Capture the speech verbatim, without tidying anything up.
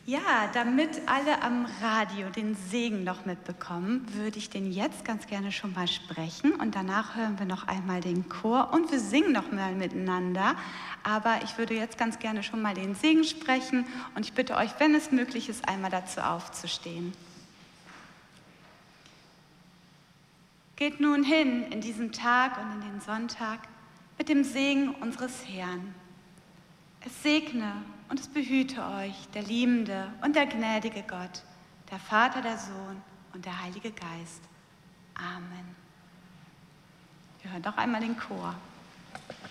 Ja, damit alle am Radio den Segen noch mitbekommen, würde ich den jetzt ganz gerne schon mal sprechen und danach hören wir noch einmal den Chor und wir singen noch mal miteinander. Aber ich würde jetzt ganz gerne schon mal den Segen sprechen und ich bitte euch, wenn es möglich ist, einmal dazu aufzustehen. Geht nun hin in diesen Tag und in den Sonntag mit dem Segen unseres Herrn. Es segne und es behüte euch, der liebende und der gnädige Gott, der Vater, der Sohn und der Heilige Geist. Amen. Wir hören doch einmal den Chor.